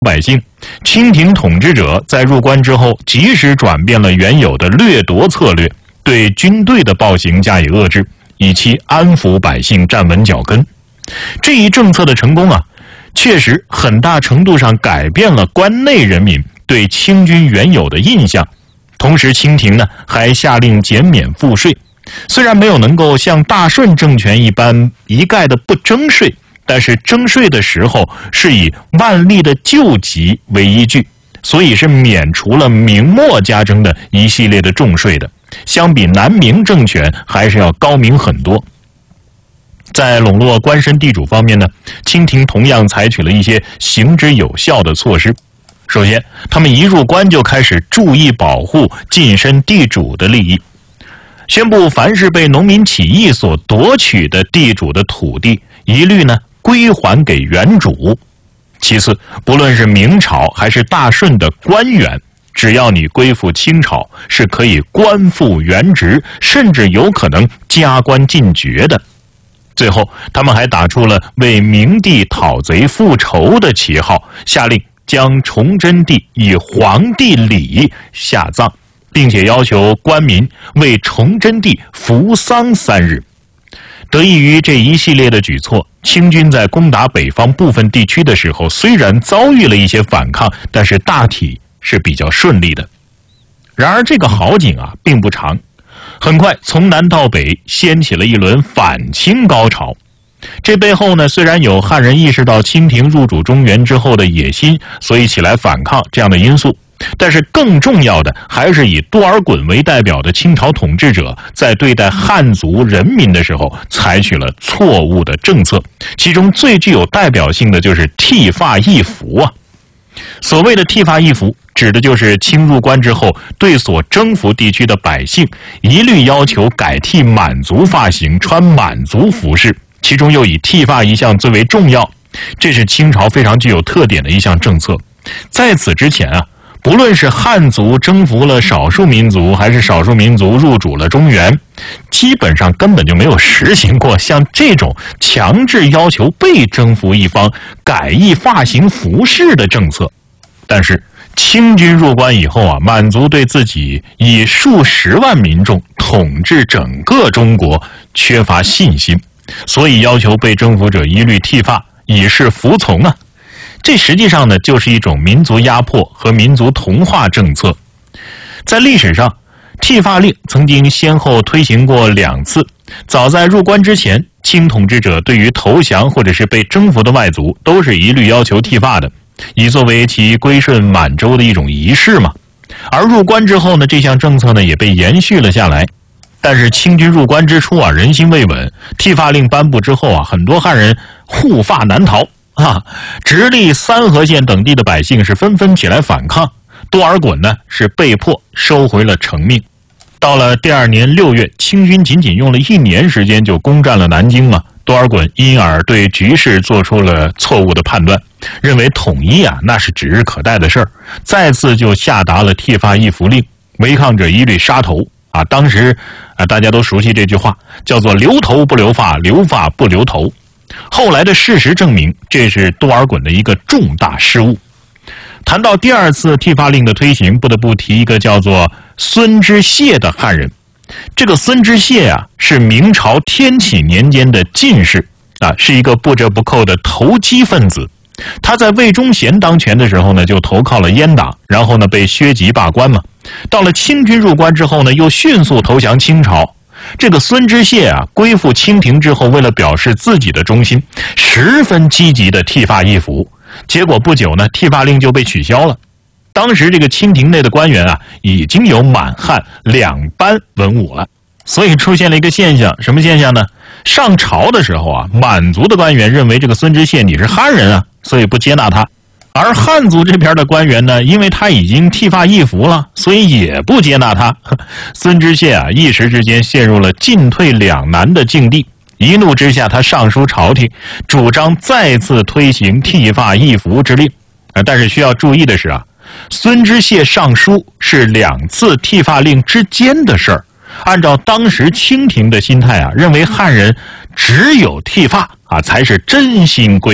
百姓，清廷统治者在入关之后，及时转变了原有的掠夺策略，对军队的暴行加以遏制，以期安抚百姓，站稳脚跟。这一政策的成功啊，确实很大程度上改变了关内人民对清军原有的印象。同时，清廷呢还下令减免赋税，虽然没有能够像大顺政权一般一概的不征税，但是征税的时候是以万历的旧籍为依据，所以是免除了明末加征的一系列的重税的，相比南明政权还是要高明很多。在笼络官绅地主方面呢，清廷同样采取了一些行之有效的措施。首先，他们一入关就开始注意保护近身地主的利益，宣布凡是被农民起义所夺取的地主的土地，一律呢归还给原主。其次，不论是明朝还是大顺的官员，只要你归附清朝，是可以官复原职，甚至有可能加官进爵的。最后，他们还打出了为明帝讨贼复仇的旗号，下令将崇祯帝以皇帝礼下葬，并且要求官民为崇祯帝服丧3日。得益于这一系列的举措，清军在攻打北方部分地区的时候，虽然遭遇了一些反抗，但是大体是比较顺利的。然而这个好景啊并不长，很快从南到北掀起了一轮反清高潮。这背后呢，虽然有汉人意识到清廷入主中原之后的野心，所以起来反抗这样的因素，但是更重要的还是以多尔衮为代表的清朝统治者在对待汉族人民的时候采取了错误的政策，其中最具有代表性的就是剃发易服啊。所谓的剃发易服，指的就是清入关之后，对所征服地区的百姓一律要求改剃满族发型，穿满族服饰，其中又以剃发一项最为重要，这是清朝非常具有特点的一项政策。在此之前啊，不论是汉族征服了少数民族，还是少数民族入主了中原，基本上根本就没有实行过像这种强制要求被征服一方改易发型服饰的政策。但是清军入关以后啊，满族对自己以数十万民众统治整个中国缺乏信心，所以要求被征服者一律剃发，以示服从啊。这实际上呢，就是一种民族压迫和民族同化政策。在历史上，剃发令曾经先后推行过2次。早在入关之前，清统治者对于投降或者是被征服的外族，都是一律要求剃发的，以作为其归顺满洲的一种仪式嘛。而入关之后呢，这项政策呢也被延续了下来。但是清军入关之初啊，人心未稳，剃发令颁布之后啊，很多汉人护发难逃啊，直隶三河县等地的百姓是纷纷起来反抗，多尔衮呢是被迫收回了成命。到了第2年6月，清军仅仅用了1年时间就攻占了南京嘛，多尔衮因而对局势做出了错误的判断，认为统一啊那是指日可待的事儿，再次就下达了剃发易服令，违抗者一律杀头啊。当时大家都熟悉这句话，叫做留头不留发，留发不留头。后来的事实证明，这是多尔衮的一个重大失误。谈到第2次剃发令的推行，不得不提一个叫做孙知谢的汉人。这个孙知谢啊，是明朝天启年间的进士啊，是一个不折不扣的投机分子。他在魏忠贤当权的时候呢，就投靠了阉党，然后呢被削籍罢官嘛。到了清军入关之后呢，又迅速投降清朝。这个孙知谢啊，归附清廷之后，为了表示自己的忠心，十分积极的剃发易服。结果不久呢，剃发令就被取消了。当时这个清廷内的官员啊，已经有满汉2班文武了，所以出现了一个现象，什么现象呢？上朝的时候啊，满族的官员认为这个孙知谢你是汉人啊，所以不接纳他。而汉族这边的官员呢，因为他已经剃发易服了，所以也不接纳他。孙知谢啊，一时之间陷入了进退两难的境地。一怒之下，他上书朝廷，主张再次推行剃发易服之令。但是需要注意的是啊，孙知谢上书是2次剃发令之间的事儿。按照当时清廷的心态啊，认为汉人只有剃发啊才是真心归顺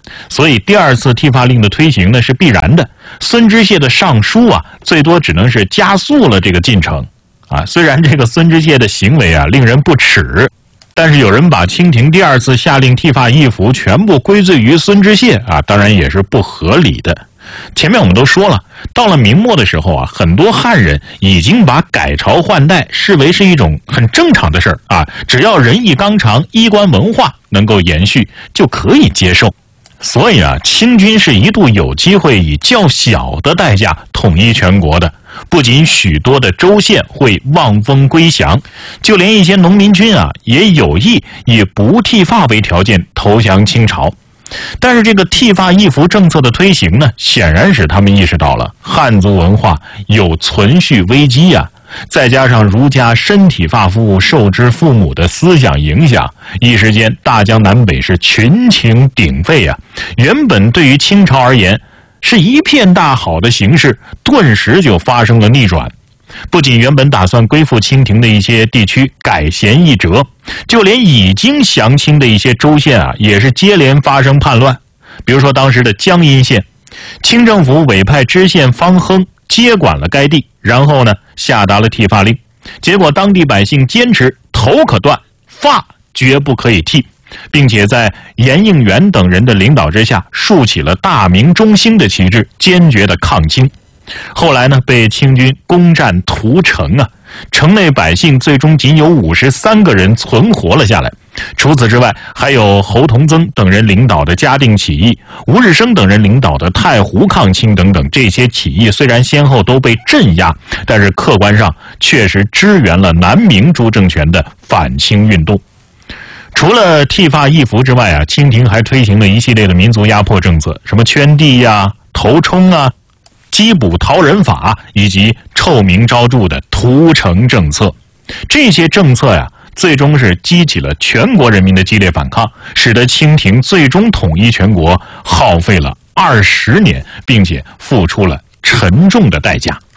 所以第二次剃发令的推行呢是必然的。孙知谢的上书啊，最多只能是加速了这个进程啊。虽然这个孙知谢的行为啊令人不齿，但是有人把清廷第二次下令剃发易服全部归罪于孙知谢啊，当然也是不合理的。前面我们都说了，到了明末的时候啊，很多汉人已经把改朝换代视为是一种很正常的事儿啊，只要仁义纲常、衣冠文化能够延续，就可以接受。所以啊，清军是一度有机会以较小的代价统一全国的。不仅许多的州县会望风归降，就连一些农民军啊，也有意以不剃发为条件投降清朝。但是这个剃发易服政策的推行呢，显然使他们意识到了汉族文化有存续危机呀。再加上儒家身体发肤受之父母的思想影响，一时间大江南北是群情鼎沸啊。原本对于清朝而言是一片大好的形势，顿时就发生了逆转。不仅原本打算归附清廷的一些地区改弦易辙，就连已经降清的一些州县啊，也是接连发生叛乱。比如说当时的江阴县，清政府委派知县方亨接管了该地，然后呢下达了剃发令。结果当地百姓坚持头可断，发绝不可以剃，并且在严应元等人的领导之下，竖起了大明中兴的旗帜，坚决的抗清。后来呢，被清军攻占屠城啊，城内百姓最终仅有53个人存活了下来。除此之外，还有侯同曾等人领导的嘉定起义，吴日升等人领导的太湖抗清等等，这些起义虽然先后都被镇压，但是客观上确实支援了南明朱政权的反清运动。除了剃发易服之外啊，清廷还推行了一系列的民族压迫政策，什么圈地呀、头冲啊、缉捕逃人法，以及臭名昭著的屠城政策。这些政策呀，最终是激起了全国人民的激烈反抗，使得清廷最终统一全国耗费了20年，并且付出了沉重的代价。